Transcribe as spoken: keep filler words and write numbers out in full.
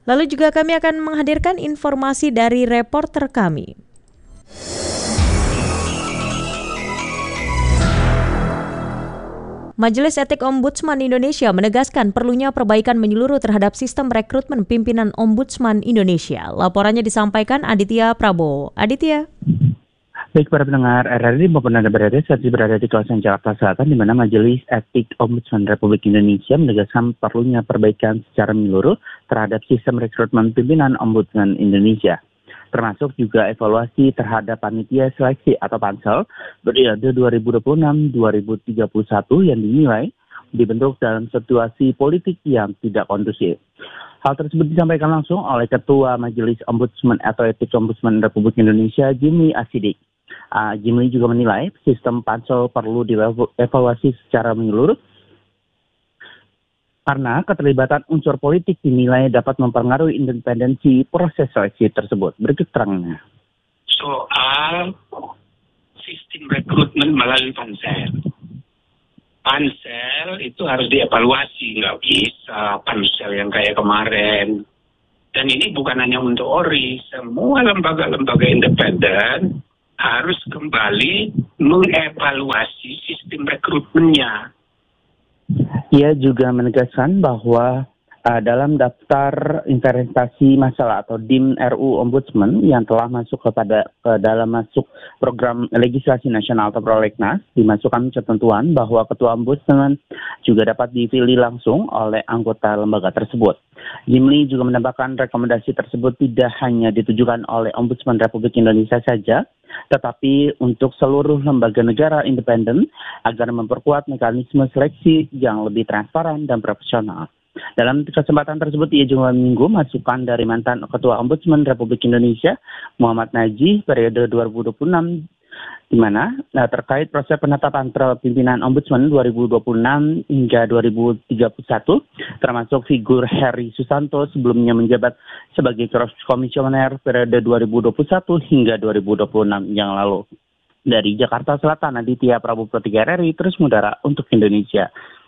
Lalu juga kami akan menghadirkan informasi dari reporter kami. Majelis Etik Ombudsman Indonesia menegaskan perlunya perbaikan menyeluruh terhadap sistem rekrutmen pimpinan Ombudsman Indonesia. Laporannya disampaikan Aditya Prabowo. Aditya. Baik para pendengar R R I maupun Anda berada saat ini berada di kawasan Jakarta Selatan, di mana Majelis Etik Ombudsman Republik Indonesia menegaskan perlunya perbaikan secara menyeluruh terhadap sistem rekrutmen pimpinan Ombudsman Indonesia, termasuk juga evaluasi terhadap panitia seleksi atau pansel periode dua ribu dua puluh enam sampai dua ribu tiga puluh satu yang dinilai dibentuk dalam situasi politik yang tidak kondusif. Hal tersebut disampaikan langsung oleh Ketua Majelis Ombudsman atau Etik Ombudsman Republik Indonesia, Jimmy Asidik. Uh, Jimmy juga menilai sistem pansel perlu dievaluasi secara menyeluruh karena keterlibatan unsur politik dinilai dapat mempengaruhi independensi proses seleksi tersebut. Berikut terangnya. Soal sistem rekrutmen melalui pansel. Pansel itu harus dievaluasi, nggak bisa pansel yang kayak kemarin. Dan ini bukan hanya untuk O R I, semua lembaga-lembaga independen harus kembali mengevaluasi sistem rekrutmennya. Ia juga menegaskan bahwa uh, dalam daftar inventarisasi masalah atau D I M R U Ombudsman yang telah masuk kepada ke dalam masuk program legislasi nasional atau prolegnas, dimasukkan ketentuan bahwa ketua Ombudsman juga dapat dipilih langsung oleh anggota lembaga tersebut. Jimli juga menambahkan rekomendasi tersebut tidak hanya ditujukan oleh Ombudsman Republik Indonesia saja, tetapi untuk seluruh lembaga negara independen agar memperkuat mekanisme seleksi yang lebih transparan dan profesional. Dalam kesempatan tersebut, ia juga menyinggung masukan dari mantan Ketua Ombudsman Republik Indonesia, Muhammad Najih, periode dua ribu dua puluh enam, di mana nah, terkait proses penetapan pimpinan Ombudsman dua ribu dua puluh enam hingga dua ribu tiga puluh satu, termasuk figur Heri Susanto sebelumnya menjabat sebagai komisioner periode dua ribu dua puluh satu hingga dua ribu dua puluh enam yang lalu. Dari Jakarta Selatan, Aditya Prabowo, R R I, terus mengudara untuk Indonesia.